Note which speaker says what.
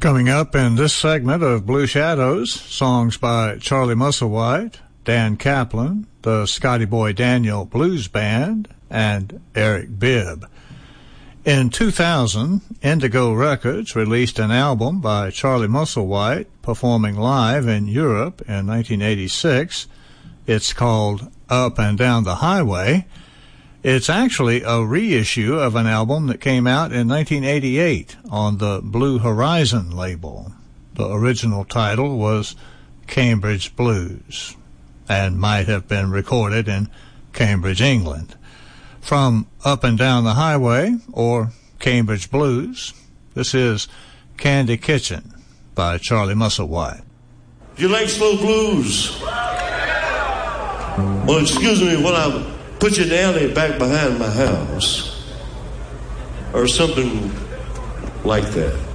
Speaker 1: Coming up in this segment of Blue Shadows, songs by Charlie Musselwhite, Dan Kaplan, the Scotty Boy Daniel Blues Band, and Eric Bibb. In 2000, Indigo Records released an album by Charlie Musselwhite performing live in Europe in 1986. It's called Up and Down the Highway. It's actually a reissue of an album that came out in 1988 on the Blue Horizon label. The original title was Cambridge Blues and might have been recorded in Cambridge, England. From Up and Down the Highway, or Cambridge Blues, this is Candy Kitchen by Charlie Musselwhite.
Speaker 2: If you like slow blues, well, excuse me when I put you in the alley back behind my house, or something like that.